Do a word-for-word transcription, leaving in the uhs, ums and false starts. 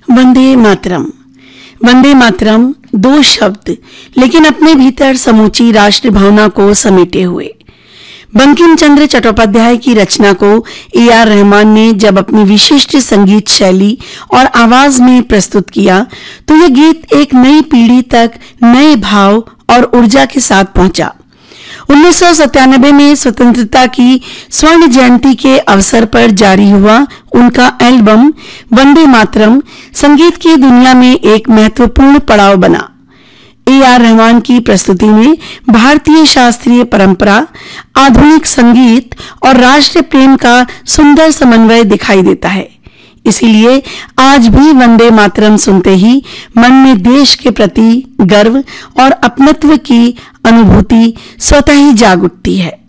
वंदे मातरम। वंदे मातरम दो शब्द लेकिन अपने भीतर समूची राष्ट्र भावना को समेटे हुए। बंकिम चंद्र चट्टोपाध्याय की रचना को ए आर रहमान ने जब अपनी विशिष्ट संगीत शैली और आवाज में प्रस्तुत किया तो यह गीत एक नई पीढ़ी तक नए भाव और ऊर्जा के साथ पहुंचा। उन्नीस सौ सत्तानबे में स्वतंत्रता की स्वर्ण जयंती के अवसर पर जारी हुआ उनका एल्बम वंदे मातरम संगीत की दुनिया में एक महत्वपूर्ण पड़ाव बना। ए आर रहमान की प्रस्तुति में भारतीय शास्त्रीय परंपरा, आधुनिक संगीत और राष्ट्र प्रेम का सुंदर समन्वय दिखाई देता है। इसीलिए आज भी वंदे मातरम सुनते ही मन में देश के प्रति गर्व और अपनत्व की अनुभूति स्वतः ही जाग उठती है।